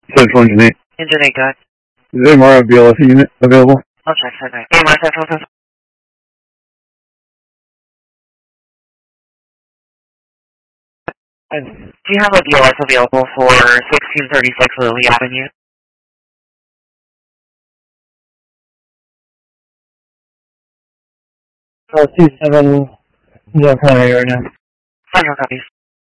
Central Engine 8. Engine 8, guy. Is MR BLS unit available? I'll check that night. AMR Central, Central. Do you have a BLS available for 1636 Lily Avenue? Oh, 27, no primary right now. Central copies.